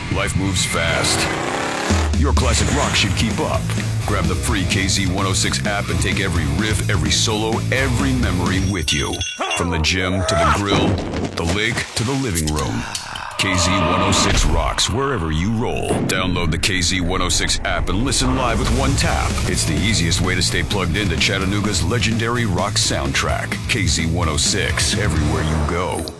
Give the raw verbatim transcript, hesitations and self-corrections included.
Life moves fast. Your classic rock should keep up. Grab the free K Z one oh six app and take every riff, every solo, every memory with you. From the gym to the grill, the lake to the living room. K Z one oh six rocks wherever you roll. Download the K Z one oh six app and listen live with one tap. It's the easiest way to stay plugged into Chattanooga's legendary rock soundtrack. K Z one oh six, everywhere you go.